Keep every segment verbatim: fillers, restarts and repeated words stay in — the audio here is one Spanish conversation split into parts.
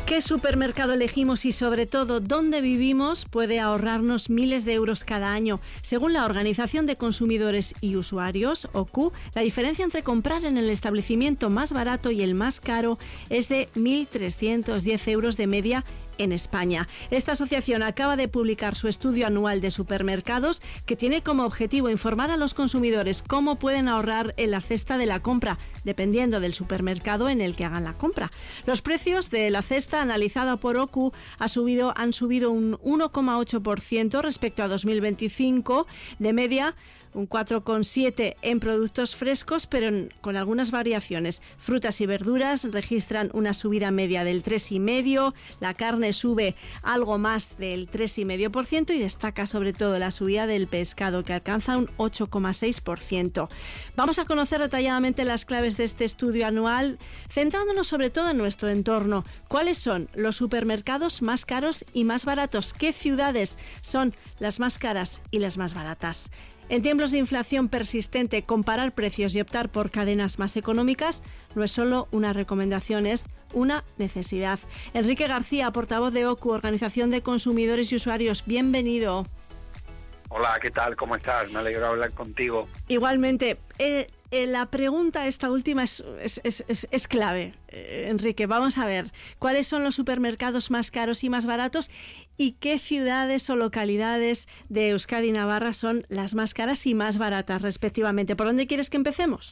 ¿Qué supermercado elegimos y sobre todo dónde vivimos puede ahorrarnos miles de euros cada año? Según la Organización de Consumidores y Usuarios, O C U, la diferencia entre comprar en el establecimiento más barato y el más caro es de mil trescientos diez euros de media en España. Esta asociación acaba de publicar su estudio anual de supermercados que tiene como objetivo informar a los consumidores cómo pueden ahorrar en la cesta de la compra, dependiendo del supermercado en el que hagan la compra. Los precios de la cesta analizada por O C U ha subido, han subido un uno coma ocho por ciento respecto a dos mil veinticinco, de media un cuatro coma siete por ciento en productos frescos, pero en, con algunas variaciones. Frutas y verduras registran una subida media del tres coma cinco por ciento, la carne sube algo más del tres coma cinco por ciento y destaca sobre todo la subida del pescado, que alcanza un ocho coma seis por ciento. Vamos a conocer detalladamente las claves de este estudio anual, centrándonos sobre todo en nuestro entorno. ¿Cuáles son los supermercados más caros y más baratos? ¿Qué ciudades son las más caras y las más baratas? En tiempos de inflación persistente, comparar precios y optar por cadenas más económicas no es solo una recomendación, es una necesidad. Enrique García, portavoz de O C U, Organización de Consumidores y Usuarios, bienvenido. Hola, ¿qué tal? ¿Cómo estás? Me alegro de hablar contigo. Igualmente. Eh, eh, la pregunta, esta última, es, es, es, es, es clave. Eh, Enrique, vamos a ver, ¿cuáles son los supermercados más caros y más baratos? ¿Y qué ciudades o localidades de Euskadi y Navarra son las más caras y más baratas, respectivamente? ¿Por dónde quieres que empecemos?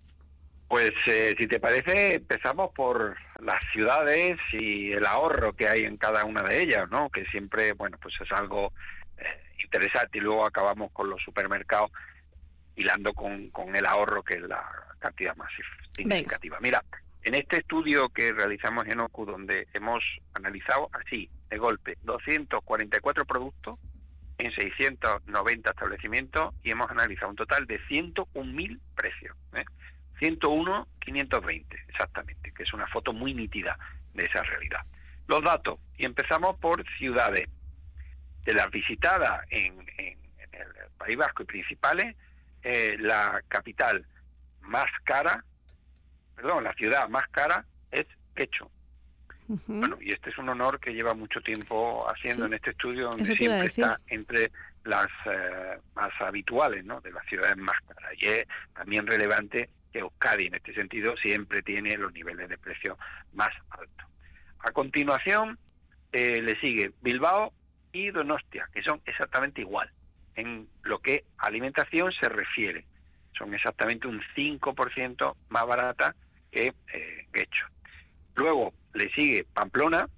Pues, eh, si te parece, empezamos por las ciudades y el ahorro que hay en cada una de ellas, ¿no? Que siempre, bueno, pues es algo eh, interesante, y luego acabamos con los supermercados hilando con, con el ahorro, que es la cantidad más significativa. Venga. Mira, en este estudio que realizamos en O C U, donde hemos analizado así, de golpe, doscientos cuarenta y cuatro productos en seiscientos noventa establecimientos, y hemos analizado un total de ciento un mil precios, ¿eh? ciento uno mil quinientos veinte, exactamente, que es una foto muy nítida de esa realidad. Los datos, y empezamos por ciudades. De las visitadas en, en, en el País Vasco y principales, eh, la capital más cara, perdón, la ciudad más cara es Getxo. Uh-huh. Bueno, y este es un honor que lleva mucho tiempo haciendo, sí, en este estudio, donde siempre está entre las eh, más habituales, ¿no?, de las ciudades más caras. Y es también relevante que Euskadi, en este sentido, siempre tiene los niveles de precio más altos. A continuación, eh, le sigue Bilbao y Donostia, que son exactamente igual en lo que alimentación se refiere. Son exactamente un cinco por ciento más barata que eh, Getxo. Luego le sigue Pamplona,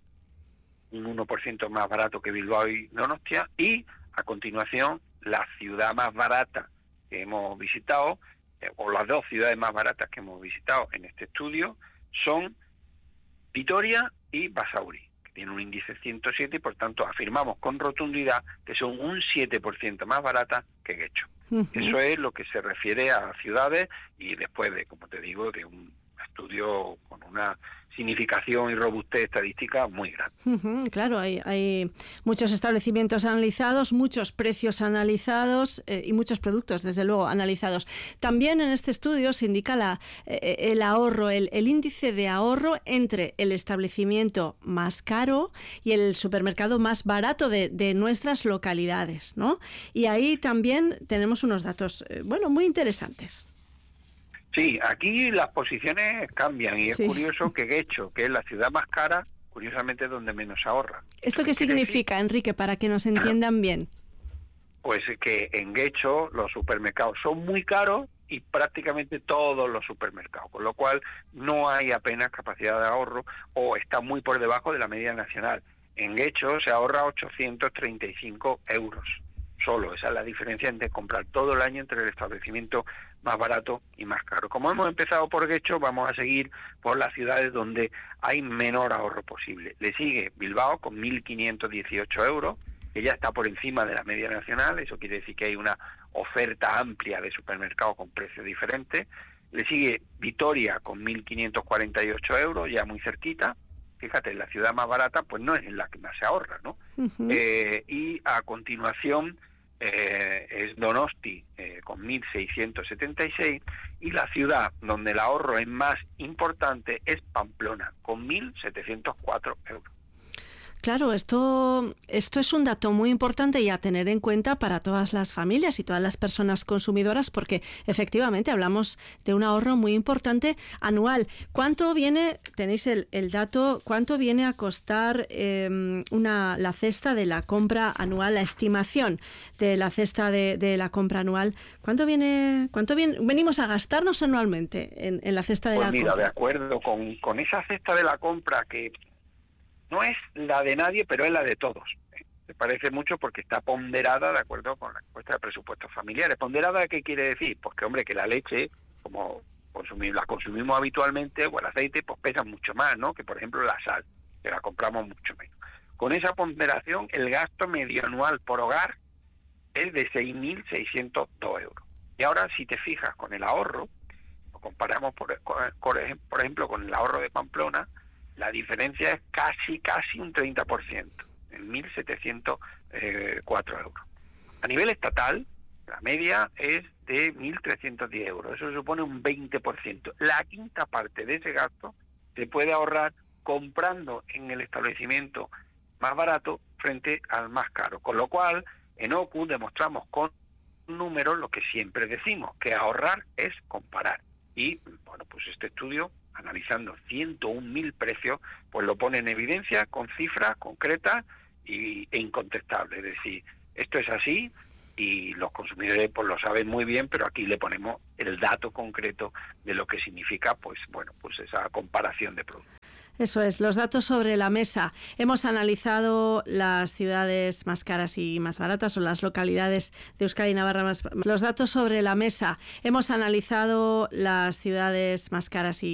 un uno por ciento más barato que Bilbao y Donostia, y a continuación la ciudad más barata que hemos visitado, eh, o las dos ciudades más baratas que hemos visitado en este estudio, son Vitoria y Basauri, que tienen un índice ciento siete, y por tanto afirmamos con rotundidad que son un siete por ciento más baratas que Getxo. Uh-huh. Eso es lo que se refiere a ciudades, y después de, como te digo, de un estudio con una significación y robustez estadística muy grande. Uh-huh, claro, hay, hay muchos establecimientos analizados, muchos precios analizados eh, y muchos productos, desde luego, analizados. También en este estudio se indica la, eh, el ahorro, el, el índice de ahorro entre el establecimiento más caro y el supermercado más barato de, de nuestras localidades, ¿no? Y ahí también tenemos unos datos, eh, bueno, muy interesantes. Sí, aquí las posiciones cambian, y sí, es curioso que Getxo, que es la ciudad más cara, curiosamente es donde menos ahorra. ¿Esto qué significa, decir, Enrique, para que nos entiendan bien? Pues que en Getxo los supermercados son muy caros, y prácticamente todos los supermercados, con lo cual no hay apenas capacidad de ahorro, o está muy por debajo de la media nacional. En Getxo se ahorra ochocientos treinta y cinco euros. Solo, esa es la diferencia entre comprar todo el año entre el establecimiento más barato y más caro. Como hemos empezado por Getxo, vamos a seguir por las ciudades donde hay menor ahorro posible. Le sigue Bilbao con mil quinientos dieciocho euros, que ya está por encima de la media nacional. Eso quiere decir que hay una oferta amplia de supermercados con precios diferentes. Le sigue Vitoria con mil quinientos cuarenta y ocho euros, ya muy cerquita. Fíjate, la ciudad más barata pues no es en la que más se ahorra, ¿no? Uh-huh. Eh, y a continuación eh, es Donosti, eh, con mil seiscientos setenta y seis, y la ciudad donde el ahorro es más importante es Pamplona, con mil setecientos cuatro euros. Claro, esto, esto es un dato muy importante y a tener en cuenta para todas las familias y todas las personas consumidoras, porque efectivamente hablamos de un ahorro muy importante anual. ¿Cuánto viene, tenéis el, el dato, cuánto viene a costar eh, una, la cesta de la compra anual, la estimación de la cesta de, de la compra anual? ¿Cuánto viene, cuánto viene, venimos a gastarnos anualmente en, en la cesta de pues la mira, compra? De acuerdo con, con esa cesta de la compra que no es la de nadie, pero es la de todos. Me parece mucho porque está ponderada de acuerdo con la encuesta de presupuestos familiares. ¿Ponderada qué quiere decir? Pues que, hombre, que la leche, como consumimos, la consumimos habitualmente, o el aceite, pues pesa mucho más, ¿no? Que, por ejemplo, la sal, que la compramos mucho menos. Con esa ponderación, el gasto medio anual por hogar es de seis mil seiscientos dos euros. Y ahora, si te fijas con el ahorro, lo comparamos, por, por ejemplo, con el ahorro de Pamplona, la diferencia es casi, casi un treinta por ciento, en mil setecientos cuatro euros. A nivel estatal, la media es de mil trescientos diez euros. Eso supone un veinte por ciento. La quinta parte de ese gasto se puede ahorrar comprando en el establecimiento más barato frente al más caro. Con lo cual, en O C U demostramos con números lo que siempre decimos, que ahorrar es comparar. Y, bueno, pues este estudio, analizando ciento un mil precios, pues lo pone en evidencia con cifras concretas y, e incontestables. Es decir, esto es así y los consumidores pues lo saben muy bien, pero aquí le ponemos el dato concreto de lo que significa, pues bueno, pues esa comparación de productos. Eso es, los datos sobre la mesa. Hemos analizado las ciudades más caras y más baratas, o las localidades de Euskadi y Navarra más... Los datos sobre la mesa. Hemos analizado las ciudades más caras y